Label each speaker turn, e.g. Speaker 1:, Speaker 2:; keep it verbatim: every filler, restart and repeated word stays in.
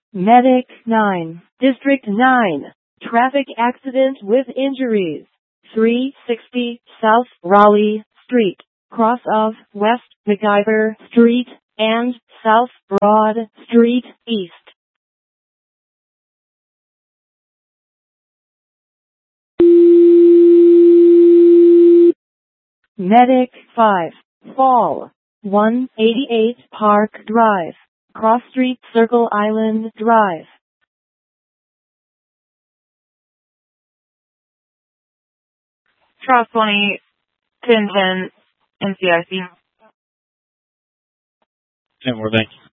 Speaker 1: Medic nine, District nine, traffic accident with injuries, three sixty South Raleigh Street, cross of West MacIver Street and South Broad Street East. Medic five, Fall, one eighty-eight Park Drive, Cross Street Circle Island Drive.
Speaker 2: Charles twenty, ten ten, N C I C.
Speaker 3: ten more, thank you.